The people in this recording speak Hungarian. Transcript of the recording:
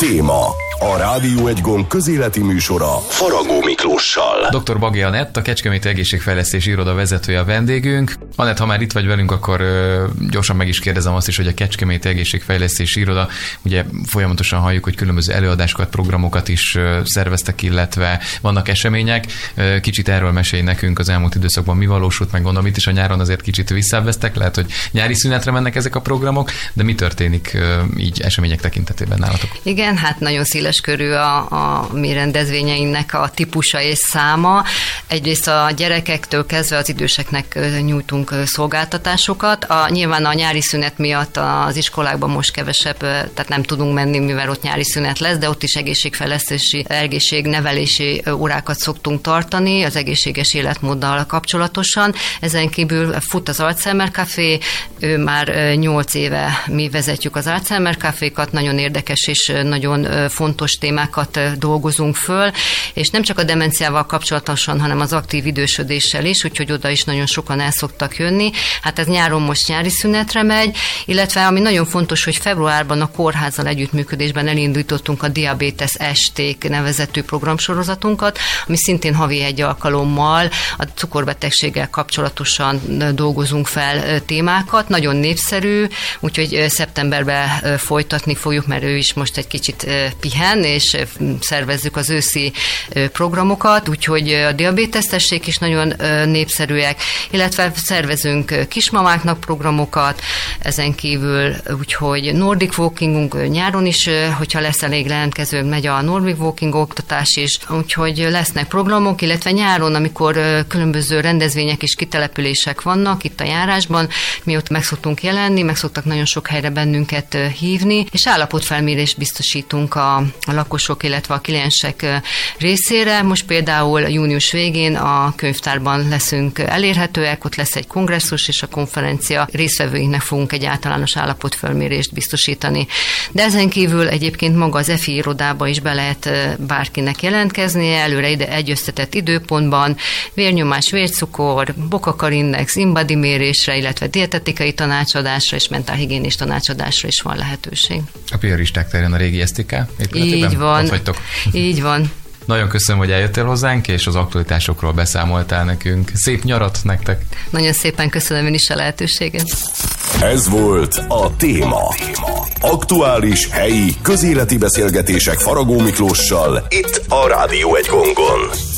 Téma. A Rádió Egy Gomb közéleti műsora Faragó Miklóssal. Dr. Bagi Anett, a Kecskeméti Egészségfejlesztési Iroda vezetője a vendégünk. Anett, ha már itt vagy velünk, akkor gyorsan meg is kérdezem azt is, hogy a Kecskeméti Egészségfejlesztési Iroda, ugye folyamatosan halljuk, hogy különböző előadásokat, programokat is szerveztek, illetve vannak események. Kicsit erről mesélj nekünk, az elmúlt időszakban mi valósult, meg gondolom itt is a nyáron azért kicsit visszavesztek, lehet, hogy nyári szünetre mennek ezek a programok, de mi történik így események tekintetében nálatok? Igen, hát nagyon széles körű a mi rendezvényeinknek a típusa és száma. Egyrészt a gyerekektől kezdve az időseknek nyújtunk szolgáltatásokat. Nyilván a nyári szünet miatt az iskolákban most kevesebb, tehát nem tudunk menni, mivel ott nyári szünet lesz, de ott is egészségfejlesztési, egészségnevelési órákat szoktunk tartani az egészséges életmóddal kapcsolatosan. Ezen kívül fut az Alzheimer Café, ő már 8 éve mi vezetjük az Alzheimer Cafékat, nagyon érdekes és nagyon fontos témákat dolgozunk föl, és nem csak a demenciával kapcsolatosan, hanem az aktív idősödéssel is, úgyhogy oda is nagyon sokan el szoktak jönni. Hát ez nyáron most nyári szünetre megy, illetve ami nagyon fontos, hogy februárban a kórházzal együttműködésben elindítottunk a Diabetes Esték nevezetű programsorozatunkat, ami szintén havi egy alkalommal a cukorbetegséggel kapcsolatosan dolgozunk fel témákat. Nagyon népszerű, úgyhogy szeptemberben folytatni fogjuk, mert ő is most egy kicsit pihen, és szervezzük az őszi programokat, úgyhogy a diabétesztessék is nagyon népszerűek, illetve szervezünk kismamáknak programokat, ezen kívül úgyhogy Nordic Walkingunk nyáron is, hogyha lesz elég jelentkező, megy a Nordic Walking oktatás is, úgyhogy lesznek programok, illetve nyáron, amikor különböző rendezvények és kitelepülések vannak itt a járásban, mi ott meg szoktunk jelenni, meg szoktak nagyon sok helyre bennünket hívni, és állapotfelmérést biztosítunk a lakosok, illetve a kliensek részére. Most például június végén a könyvtárban leszünk elérhetőek, ott lesz egy kongresszus, és a konferencia résztvevőinknek fogunk egy általános állapotfelmérést biztosítani. De ezen kívül egyébként maga az EFI irodába is be lehet bárkinek jelentkeznie, előre egy összetett időpontban, vérnyomás, vércukor, bokakarindex, InBody mérésre, illetve dietetikai tanácsadásra és mentálhigiénés tanácsadásra is van lehetőség. A Piaristák terén a régi STK épületében? Így van. Ott vagytok? Így van. Nagyon köszönöm, hogy eljöttél hozzánk, és az aktualitásokról beszámoltál nekünk. Szép nyarat nektek! Nagyon szépen köszönöm én is a lehetőséget. Ez volt a Téma. Aktuális, helyi, közéleti beszélgetések Faragó Miklóssal itt a Rádió Egy Gombon.